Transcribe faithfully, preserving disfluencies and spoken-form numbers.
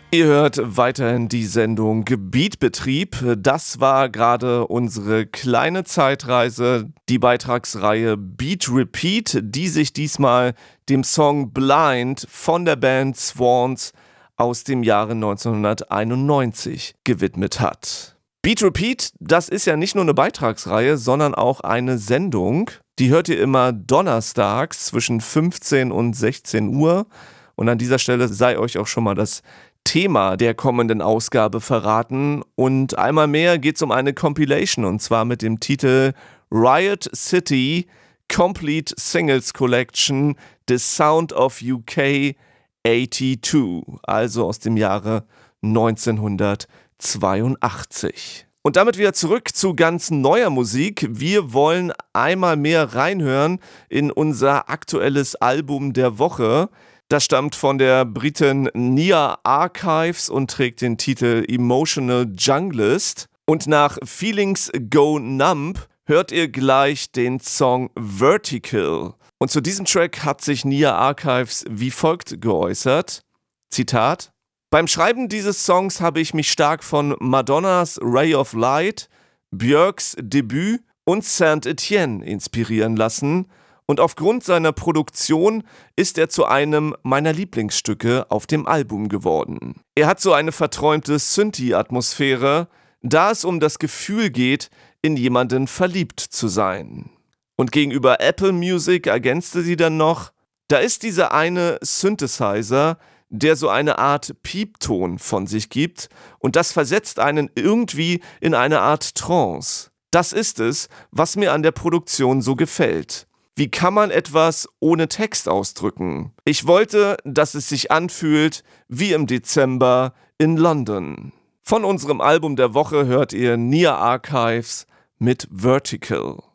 Ihr hört weiterhin die Sendung Beatbetrieb. Das war gerade unsere kleine Zeitreise, die Beitragsreihe Beat Repeat, die sich diesmal dem Song Blind von der Band Swans aus dem Jahre neunzehnhunderteinundneunzig gewidmet hat. Beat Repeat, das ist ja nicht nur eine Beitragsreihe, sondern auch eine Sendung. Die hört ihr immer donnerstags zwischen fünfzehn und sechzehn Uhr. Und an dieser Stelle sei euch auch schon mal das Thema der kommenden Ausgabe verraten. Und einmal mehr geht es um eine Compilation, und zwar mit dem Titel Riot City Complete Singles Collection The Sound of U K zweiundachtzig, also aus dem Jahre neunzehnhundertzweiundachtzig. Und damit wieder zurück zu ganz neuer Musik. Wir wollen einmal mehr reinhören in unser aktuelles Album der Woche. Das stammt von der Britin Nia Archives und trägt den Titel Emotional Junglist. Und nach Feelings Go Numb hört ihr gleich den Song Vertical. Und zu diesem Track hat sich Nia Archives wie folgt geäußert. Zitat: Beim Schreiben dieses Songs habe ich mich stark von Madonnas Ray of Light, Björks Debüt und Saint-Etienne inspirieren lassen. Und aufgrund seiner Produktion ist er zu einem meiner Lieblingsstücke auf dem Album geworden. Er hat so eine verträumte Synthie-Atmosphäre, da es um das Gefühl geht, in jemanden verliebt zu sein. Und gegenüber Apple Music ergänzte sie dann noch: Da ist dieser eine Synthesizer, der so eine Art Piepton von sich gibt, und das versetzt einen irgendwie in eine Art Trance. Das ist es, was mir an der Produktion so gefällt. Wie kann man etwas ohne Text ausdrücken? Ich wollte, dass es sich anfühlt wie im Dezember in London. Von unserem Album der Woche hört ihr Nia Archives mit Vertical.